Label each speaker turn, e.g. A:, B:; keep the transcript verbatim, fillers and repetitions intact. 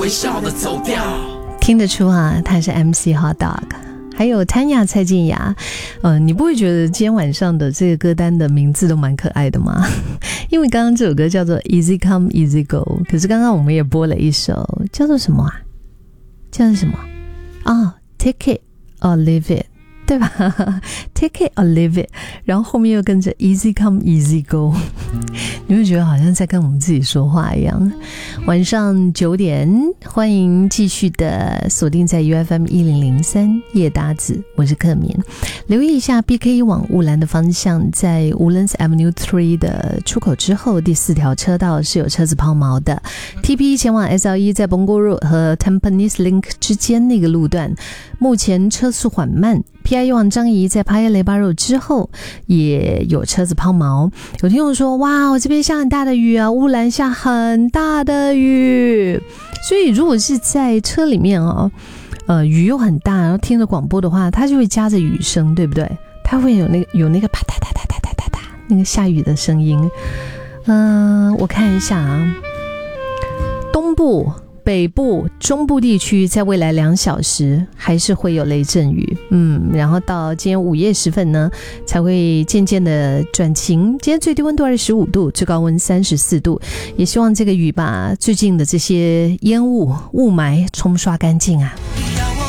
A: 微笑的走掉。
B: 听得出啊，他是 M C Hot Dog， 还有谭雅、蔡健雅。呃，你不会觉得今天晚上的这个歌单的名字都蛮可爱的吗？因为刚刚这首歌叫做 Easy Come Easy Go， 可是刚刚我们也播了一首叫做什么啊？叫做什么啊、哦、？Take it or leave it， 对吧？Take it or leave it， 然后后面又跟着 Easy Come Easy Go， 你会觉得好像在跟我们自己说话一样。晚上九点，欢迎继续的锁定在 U F M 一零零三夜搭子，我是克眠。留意一下 B K 往乌兰的方向，在 Woodlands Avenue 三的出口之后，第四条车道是有车子抛锚的。T P 前往 S L E 在 Bongo Road 和 Tampines Link 之间那个路段，目前车速缓慢。P I 往张仪在 Paya Lebar Road 之后也有车子抛锚。有听众说，哇，我这边下很大的雨啊，乌兰下很大的雨。所以如果是在车里面哦，呃，雨又很大，然后听着广播的话，它就会夹着雨声，对不对？它会有那个有那个啪嗒嗒嗒嗒嗒嗒嗒那个下雨的声音。嗯、呃，我看一下啊，东部、北部、中部地区在未来两小时还是会有雷阵雨，嗯，然后到今天午夜时分呢，才会渐渐的转晴。今天最低温度二十五度，最高温三十四度，也希望这个雨把最近的这些烟雾雾霾冲刷干净啊。